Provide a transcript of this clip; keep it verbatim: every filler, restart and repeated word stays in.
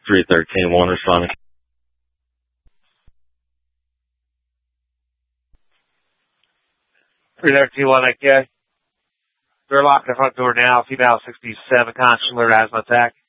three thirteen one responding. three thirteen one, okay. They're locking the front door now. Female sixty-seven, conscious alert, asthma attack.